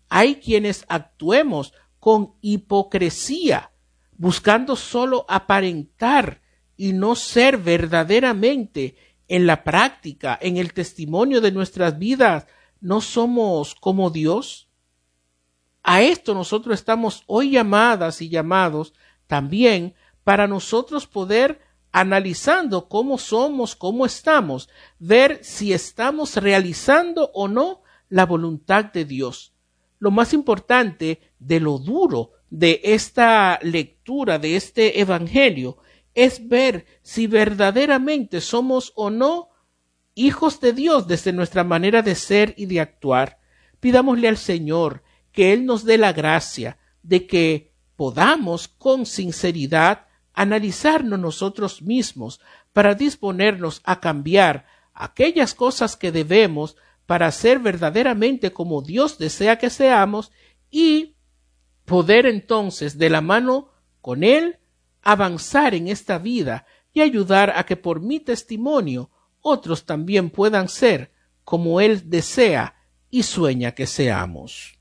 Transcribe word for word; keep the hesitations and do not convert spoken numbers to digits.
hay quienes actuemos con hipocresía, buscando solo aparentar y no ser verdaderamente en la práctica, en el testimonio de nuestras vidas, no somos como Dios. A esto nosotros estamos hoy llamadas y llamados también para nosotros poder, analizando cómo somos, cómo estamos, ver si estamos realizando o no la voluntad de Dios. Lo más importante de lo duro de esta lectura, de este evangelio, es ver si verdaderamente somos o no hijos de Dios desde nuestra manera de ser y de actuar. Pidámosle al Señor que Él nos dé la gracia de que podamos con sinceridad analizarnos nosotros mismos para disponernos a cambiar aquellas cosas que debemos para ser verdaderamente como Dios desea que seamos y poder entonces de la mano con Él avanzar en esta vida y ayudar a que por mi testimonio otros también puedan ser como Él desea y sueña que seamos.